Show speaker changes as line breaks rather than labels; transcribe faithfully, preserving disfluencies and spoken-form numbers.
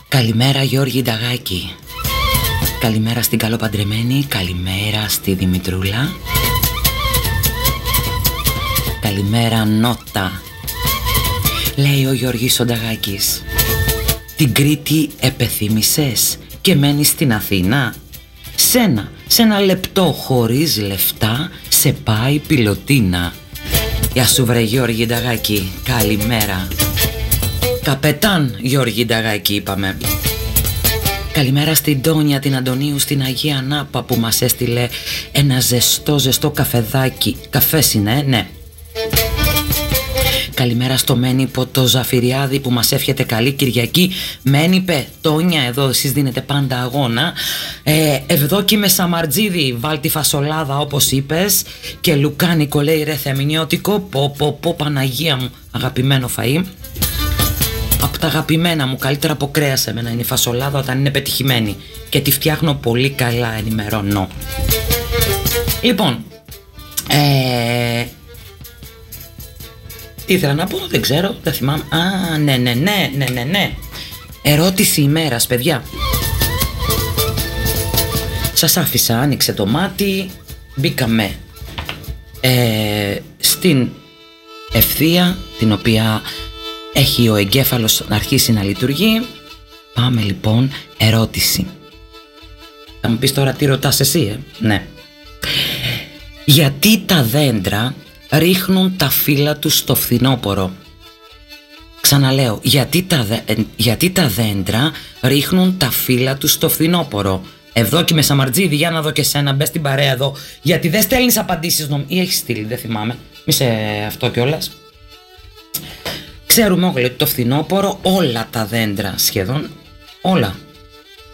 Καλημέρα Γιώργη Νταγάκη. Καλημέρα στην καλοπαντρεμένη. Καλημέρα στη Δημητρούλα. Καλημέρα Νότα. Λέει ο Γιώργης ο Νταγάκης. Την Κρήτη επεθύμησες και μένεις στην Αθήνα. Σένα, σε ένα λεπτό χωρίς λεφτά σε πάει πιλωτίνα. Γεια σου βρε Γιώργη Νταγάκη. Καλημέρα. Καπετάν Γιώργη Νταγάκη είπαμε. Καλημέρα στην Τόνια την Αντωνίου στην Αγία Νάπα που μας έστειλε ένα ζεστό ζεστό καφεδάκι. Καφές είναι, ναι. Καλημέρα στο Μένιπο το Ζαφυριάδη που μας εύχεται καλή Κυριακή. Μένιπε, Τόνια εδώ εσείς δίνετε πάντα αγώνα. ε, Ευδόκημε Σαμαρτζίδη, βάλ τη φασολάδα όπως είπες. Και λουκάνικο λέει ρε θεμηνιώτικο. Πω πω πω Παναγία μου, αγαπημένο φαΐ. Από τα αγαπημένα μου, καλύτερα από κρέα σε μένα είναι η φασολάδα όταν είναι πετυχημένη. Και τη φτιάχνω πολύ καλά, ενημερώνω. Λοιπόν, ε, τι ήθελα να πω, δεν ξέρω, δεν θυμάμαι. Α, ναι, ναι, ναι, ναι, ναι, ναι. Ερώτηση ημέρας, παιδιά. Σας άφησα, άνοιξε το μάτι. Μπήκαμε ε, στην ευθεία, την οποία έχει ο εγκέφαλος να αρχίσει να λειτουργεί. Πάμε λοιπόν, ερώτηση. Θα μου πεις τώρα τι ρωτάς εσύ, ε? Ναι. Γιατί τα δέντρα ρίχνουν τα φύλλα τους στο φθινόπωρο? Ξαναλέω, γιατί τα, δε, γιατί τα δέντρα ρίχνουν τα φύλλα τους στο φθινόπωρο? Ευδόκημε Σαμαρτζίδη, για να δω και σένα, μπες στην παρέα εδώ. Γιατί δεν στέλνεις απαντήσεις νομ... ή έχεις στείλει, δεν θυμάμαι. Μη σε αυτό κιόλας. Ξέρουμε όλοι ότι το φθινόπωρο όλα τα δέντρα σχεδόν, όλα